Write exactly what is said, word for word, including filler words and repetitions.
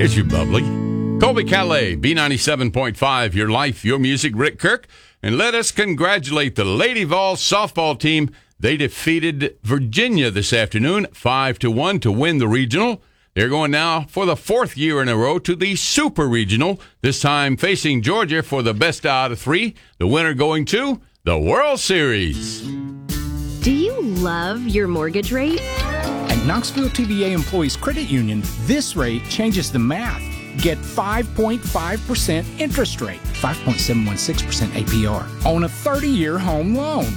There's your bubbly. Colby Calais, B ninety-seven point five, your life, your music, Rick Kirk. And let us congratulate the Lady Vols softball team. They defeated Virginia this afternoon, five to one, to win the regional. They're going now for the fourth year in a row to the Super Regional, this time facing Georgia for the best out of three. The winner going to the World Series. Do you love your mortgage rate? At Knoxville T V A Employees Credit Union, this rate changes the math. Get five point five percent interest rate, five point seven one six percent A P R, on a thirty-year home loan.